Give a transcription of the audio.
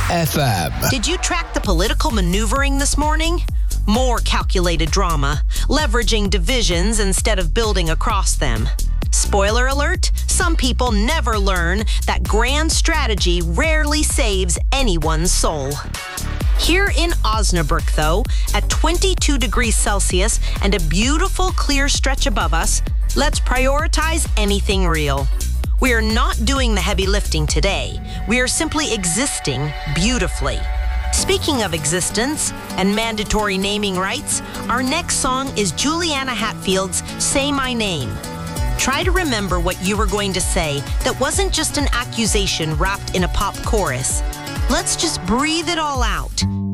FM. Did you track the political maneuvering this morning? More calculated drama, leveraging divisions instead of building across them. Spoiler alert, some people never learn that grand strategy rarely saves anyone's soul. Here in Osnabrück, though, at 22 degrees Celsius and a beautiful clear stretch above us, let's prioritize anything real. We are not doing the heavy lifting today. We are simply existing beautifully. Speaking of existence and mandatory naming rights, our next song is Juliana Hatfield's Say My Name. Try to remember what you were going to say that wasn't just an accusation wrapped in a pop chorus. Let's just breathe it all out.